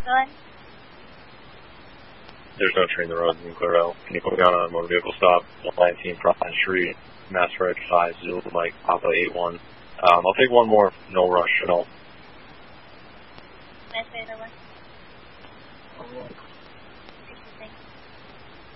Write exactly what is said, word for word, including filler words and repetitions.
Good. There's no train in the road in Clear Out. Can you put me on a motor vehicle stop, nineteen Providence Street, Mass Red five Zulu, Mike, Papa eight one. Um, I'll take one more, no rush at all. Can I say the one? sixty-six.